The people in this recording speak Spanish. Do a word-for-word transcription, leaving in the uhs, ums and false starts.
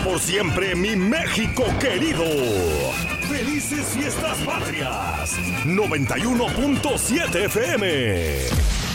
por siempre, mi México querido. ¡Felices Fiestas Patrias! noventa y uno punto siete F M.